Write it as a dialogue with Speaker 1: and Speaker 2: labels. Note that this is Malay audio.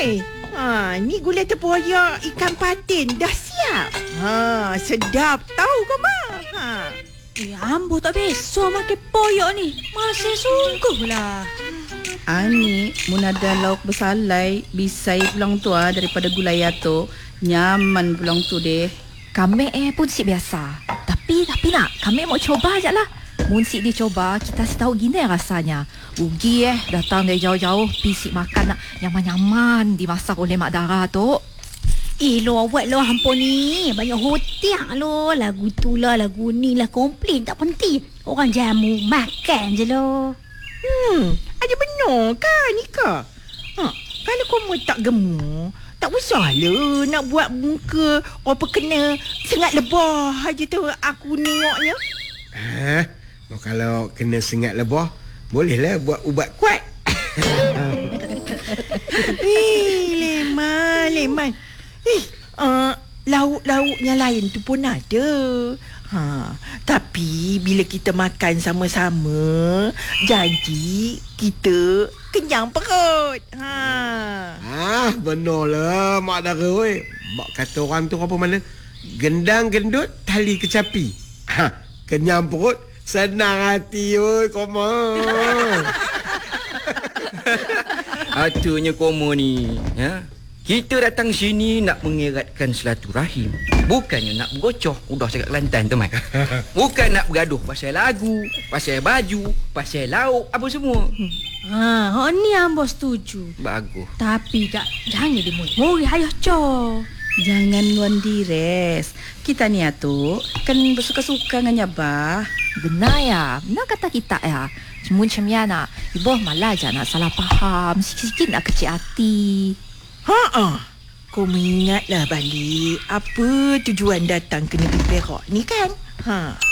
Speaker 1: Ni gulai tempoyak ikan patin dah siap. Sedap tahu kau mak.
Speaker 2: Ambo tak besok makan poyok ni. Masih sungguh lah.
Speaker 3: Ani mun ada lauk bersalai bisai pulang tu daripada gulai tu. Nyaman pulang tu deh.
Speaker 2: Kami pun si biasa. Tapi nak kami mau coba aja lah. Mun si dia coba, kita si tahu gini rasanya. Rugi datang dari jauh-jauh pisik makan nak nyaman-nyaman dimasak oleh Mak Dara tu.
Speaker 4: Lo awak lo hampa ni. Banyak hotiak lo. Lagu tu lah, lagu ni lah. Komplain tak penting. Orang jamu makan je lo.
Speaker 1: Ada benar kan Nika? Kalau kamu tak gemuk, tak usah lah nak buat muka apa kena sengat lebah aja tu aku nengoknya.
Speaker 5: Kalau kena sengat lebah, bolehlah buat ubat kuat.
Speaker 1: Leman. Lauk-lauknya lain tu pun ada. Tapi bila kita makan sama-sama, janji kita kenyang perut.
Speaker 5: Benarlah Mak Dara oi. Mak kata orang tu apa mana? Gendang gendut tali kecapi. Kenyang perut, senang hati oi koma.
Speaker 6: Atunya komo ni, kita datang sini nak mengeratkan silaturahim. Bukannya nak bergocoh. Udah cakap Kelantan tu, Mat. Bukan nak bergaduh pasal lagu, pasal baju, pasal lauk, apa semua.
Speaker 2: Ni ambo setuju.
Speaker 6: Bagus.
Speaker 2: Tapi jangan dimuri-muri ayah co.
Speaker 3: Jangan luan dires. Kita ni tu kan bersuka-suka dengan nyabah.
Speaker 2: Benar ya. Benar kata kita ya. Cuma macam ya nak. Ibu malah je nak salah faham. Sikit-sikit nak kecil hati.
Speaker 1: Kau mengingatlah balik apa tujuan datang ke negeri Perak ni kan?